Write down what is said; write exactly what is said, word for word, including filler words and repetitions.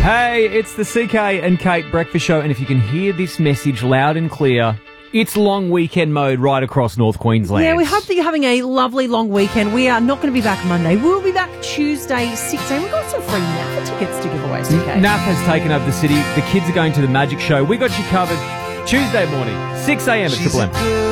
Hey, it's the C K and Kate Breakfast Show, and if you can hear this message loud and clear, it's long weekend mode right across North Queensland. Yeah, we hope that you're having a lovely long weekend. We are not going to be back Monday. We'll be back Tuesday, six a.m. We've got some free N A F tickets to give away, C K. N A F has taken over the city. The kids are going to the magic show. We got you covered Tuesday morning, six a.m. at Triple M.